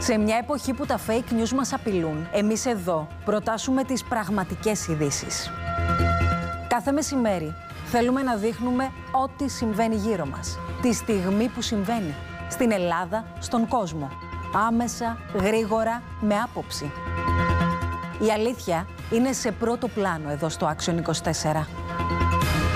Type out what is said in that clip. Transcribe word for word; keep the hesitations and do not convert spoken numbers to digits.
Σε μια εποχή που τα fake news μας απειλούν, εμείς εδώ προτάσουμε τις πραγματικές ειδήσεις. Κάθε μεσημέρι θέλουμε να δείχνουμε ό,τι συμβαίνει γύρω μας, τη στιγμή που συμβαίνει, στην Ελλάδα, στον κόσμο. Άμεσα, γρήγορα, με άποψη. Η αλήθεια είναι σε πρώτο πλάνο εδώ στο Action είκοσι τέσσερα.